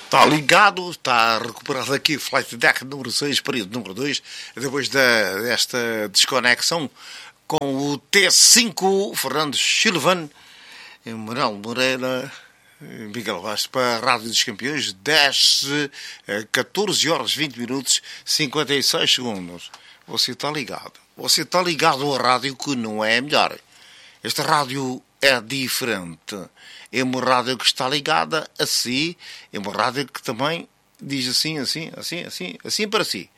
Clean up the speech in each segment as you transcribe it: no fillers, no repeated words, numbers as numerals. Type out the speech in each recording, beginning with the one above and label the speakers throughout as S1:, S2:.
S1: Está ligado, está recuperado aqui o Flight Deck número 6, período número 2, depois desta desconexão com o T5, Fernando Silvan, Manuel Moreira, Miguel Bastos, para a Rádio dos Campeões, 14 horas 20 minutos 56 segundos. Você está ligado à rádio que não é melhor. Esta rádio é diferente. É uma rádio que está ligada a si, é uma rádio que também diz assim para si.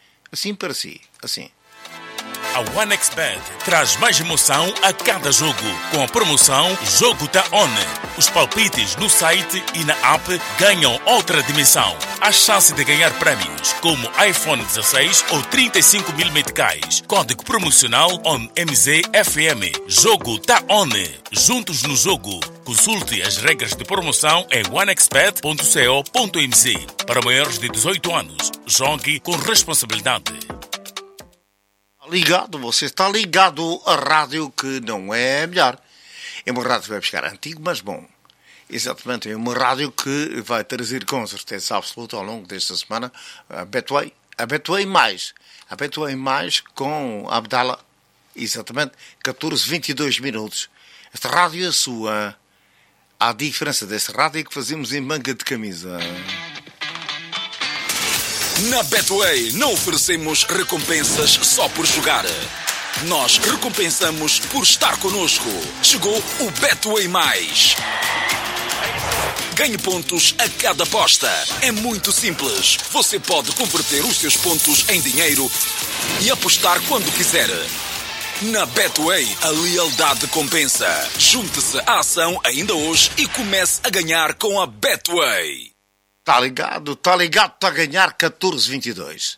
S2: A OneXBet traz mais emoção a cada jogo, com a promoção Jogo Tá On. Os palpites no site e na app ganham outra dimensão. Há chance de ganhar prémios, como iPhone 16 ou 35 mil meticais. Código promocional ONMZFM. Jogo Tá On. Juntos no jogo. Consulte as regras de promoção em onexbet.co.mz. Para maiores de 18 anos, jogue com responsabilidade.
S1: Você está ligado à rádio que não é melhor. É uma rádio que vai buscar antigo, mas bom. Exatamente, é uma rádio que vai trazer com certeza absoluta ao longo desta semana a Betway mais com Abdala, exatamente, 14:22 minutos. Esta rádio é sua. A diferença desta rádio é que fazemos em manga de camisa.
S3: Na Betway não oferecemos recompensas só por jogar. Nós recompensamos por estar connosco. Chegou o Betway Mais. Ganhe pontos a cada aposta. É muito simples. Você pode converter os seus pontos em dinheiro e apostar quando quiser. Na Betway, a lealdade compensa. Junte-se à ação ainda hoje e comece a ganhar com a Betway.
S1: Está ligado, está a ganhar 14:22.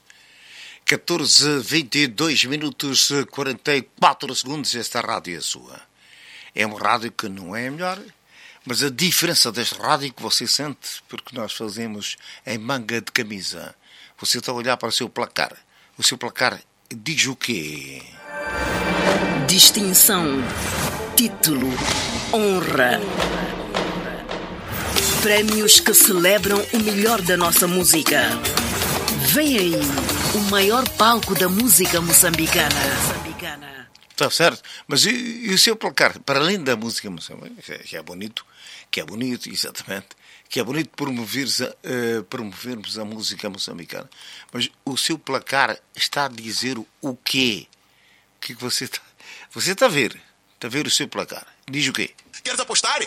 S1: 14:22 minutos 44 segundos, esta rádio é sua. É uma rádio que não é melhor, mas a diferença desta rádio que você sente, porque nós fazemos em manga de camisa. Você está a olhar para o seu placar. O seu placar diz o quê?
S4: Distinção, título, honra. Prémios que celebram o melhor da nossa música. Vem aí, o maior palco da música moçambicana.
S1: Está certo, mas e o seu placar, para além da música moçambicana, que é bonito, exatamente, que é bonito promovermos a música moçambicana, mas o seu placar está a dizer o quê? O que você está a ver? Está a ver o seu placar? Diz o quê?
S5: Queres apostar?